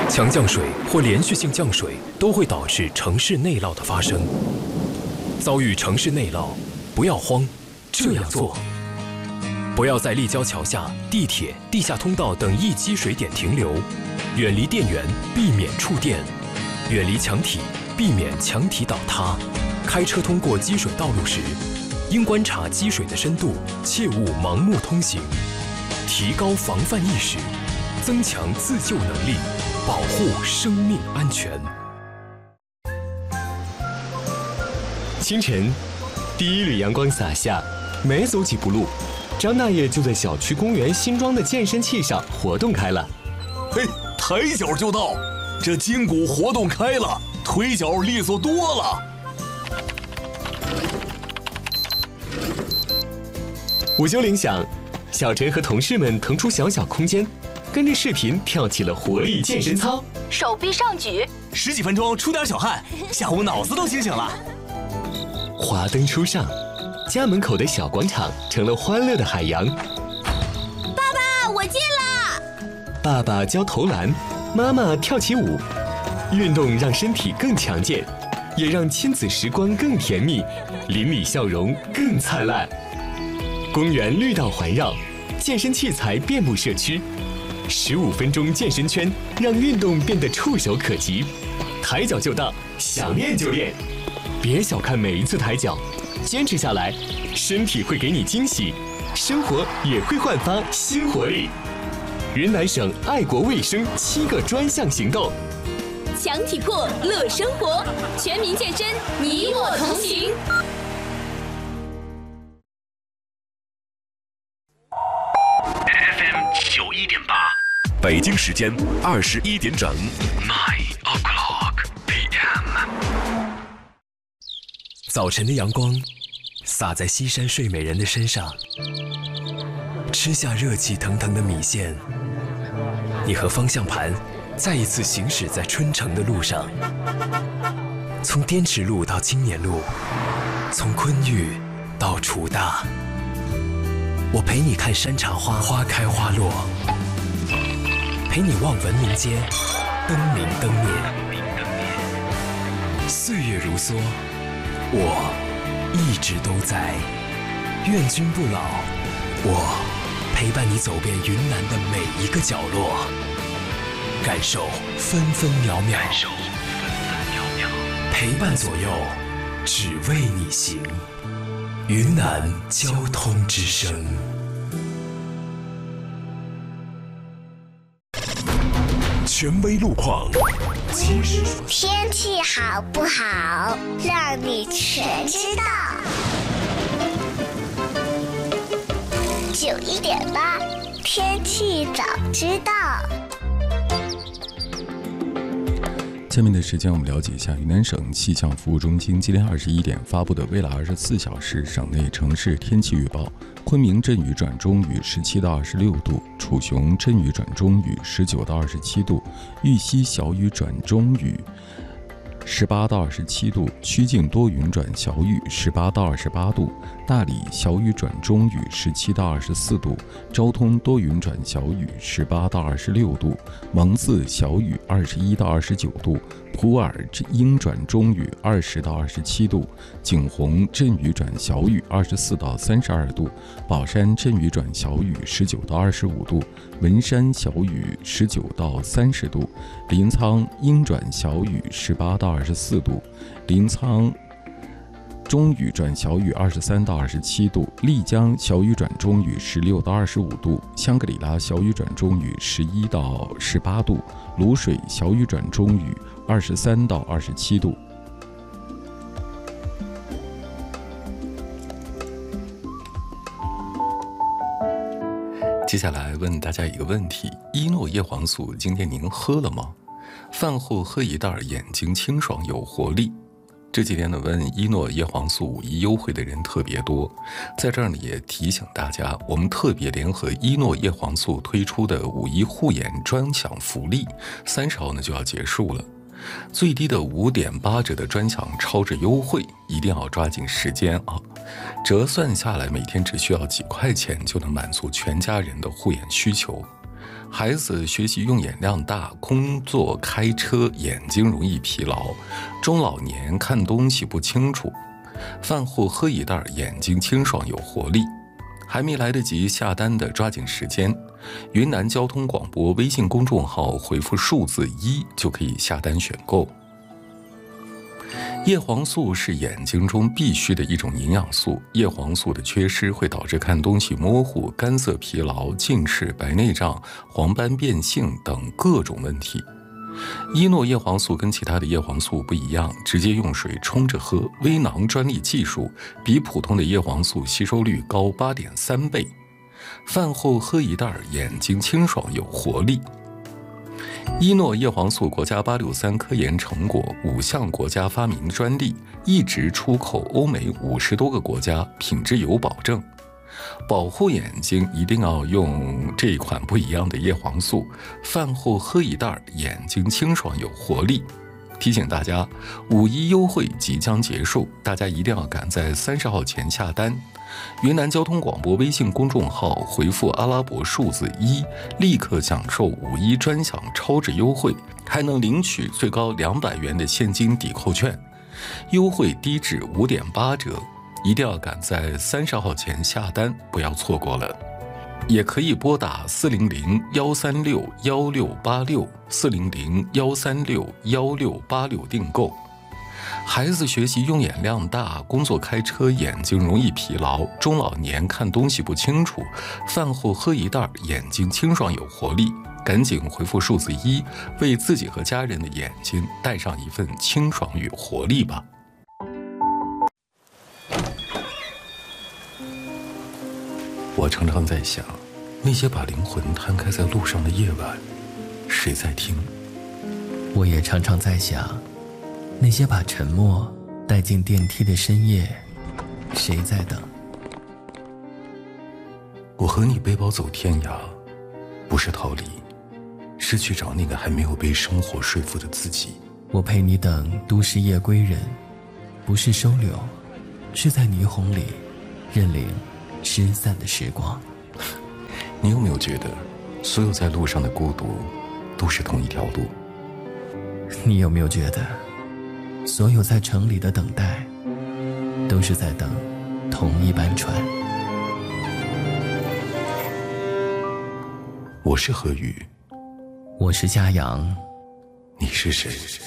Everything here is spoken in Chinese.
强降水或连续性降水都会导致城市内涝的发生。遭遇城市内涝，不要慌，这样做：不要在立交桥下、地铁、地下通道等易积水点停留，远离电源，避免触电；远离墙体，避免墙体倒塌。开车通过积水道路时，应观察积水的深度，切勿盲目通行。提高防范意识，增强自救能力，保护生命安全。 清晨，第一缕阳光洒下，没走几步路，张大爷就在小区公园新装的健身器上活动开了。 嘿，抬脚就到，这筋骨活动开了，腿脚利索多了。 午休铃响，小陈和同事们腾出小小空间，跟着视频跳起了活力健身操， 手臂上举 ，10几分钟出点小汗，下午脑子都清醒了。 华灯初上，家门口的小广场成了欢乐的海洋。 爸爸，我进了。 爸爸教投篮，妈妈跳起舞，运动让身体更强健，也让亲子时光更甜蜜，邻里笑容更灿烂。公园绿道环绕，健身器材遍布社区，15分钟健身圈让运动变得触手可及，抬脚就到，想练就练。别小看每一次抬脚，坚持下来，身体会给你惊喜，生活也会焕发新活力。云南省爱国卫生7个专项行动， 强体魄乐生活，全民健身，你我同行。 FM91.8，北京时间21点整，9 o'clock PM。 早晨的阳光洒在西山睡美人的身上，吃下热气腾腾的米线，你和方向盘再一次行驶在春城的路上，从滇池路到青年路，从昆玉到楚大，我陪你看山茶花花开花落，陪你望文明街灯明灯灭。岁月如梭，我一直都在，愿君不老。我陪伴你走遍云南的每一个角落，感受分分秒秒，陪伴左右，只为你行。云南交通之声。 权威路况， 天气好不好，让你全知道。91.8，天气早知道。 下面的时间，我们了解一下云南省气象服务中心今天21点发布的未来24小时省内城市天气预报：昆明阵雨转中雨，17到26度；楚雄阵雨转中雨，19到27度；玉溪小雨转中雨，18到27度；曲靖多云转小雨，18到28度；大理小雨转中雨，17到24度；昭通多云转小雨，18到26度；蒙自小雨，21到29度；普洱阴转中雨，20到27度；景洪阵雨转小雨，24到32度；宝山阵雨转小雨，19到25度；文山小雨，19到30度；临沧阴转小雨，18到24度；临沧中雨转小雨23到27度；丽江小雨转中雨16到25度；香格里拉小雨转中雨11到18度；卤水小雨转中雨23到27度。接下来问大家一个问题：依诺叶黄素今天您喝了吗？饭后喝一袋，眼睛清爽有活力。这几天呢，问依诺叶黄素5一优惠的人特别多，在这儿呢也提醒大家，我们特别联合依诺叶黄素推出的5一护眼专享福利，30号呢就要结束了。最低的5.8折的专享超值优惠，一定要抓紧时间啊！折算下来，每天只需要几块钱就能满足全家人的护眼需求。 孩子学习用眼量大，工作开车眼睛容易疲劳，中老年看东西不清楚，饭后喝一袋眼睛清爽有活力。还没来得及下单的抓紧时间，云南交通广播微信公众号回复数字1就可以下单选购。叶黄素是眼睛中必须的一种营养素，叶黄素的缺失会导致看东西模糊、干涩疲劳、近视、白内障、黄斑变性等各种问题。伊诺叶黄素跟其他的叶黄素不一样，直接用水冲着喝，微囊专利技术，比普通的叶黄素吸收率高 8.3 倍。饭后喝一袋，眼睛清爽有活力。伊诺叶黄素国家863科研成果，5项国家发明专利，一直出口欧美50多个国家，品质有保证。保护眼睛一定要用这一款不一样的叶黄素，饭后喝一袋，眼睛清爽有活力。提醒大家，5·1优惠即将结束，大家一定要赶在30号前下单。云南交通广播微信公众号回复阿拉伯数字1，立刻享受5·1专享超值优惠，还能领取最高200元的现金抵扣券，优惠低至5.8折。一定要赶在30号前下单，不要错过了。也可以拨打400-136-1686，400-136-1686订购。孩子学习用眼量大，工作开车眼睛容易疲劳，中老年看东西不清楚，饭后喝一袋，眼睛清爽有活力。赶紧回复数字1，为自己和家人的眼睛带上一份清爽与活力吧。我常常在想，那些把灵魂摊开在路上的夜晚，谁在听？ 我也常常在想，那些把沉默带进电梯的深夜，谁在等？ 我和你背包走天涯，不是逃离，是去找那个还没有被生活说服的自己。 我陪你等都市夜归人，不是收留，是在霓虹里认领失散的时光。 你有没有觉得，所有在路上的孤独，都是同一条路？ 你有没有觉得，所有在城里的等待，都是在等同一班船？ 我是何宇， 我是嘉阳， 你是谁？